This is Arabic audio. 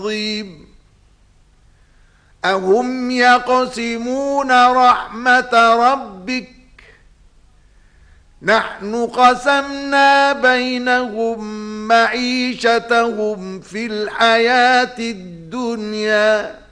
عظيم. أهم يقسمون رحمة ربك نحن قسمنا بينهم معيشتهم في الحياة الدنيا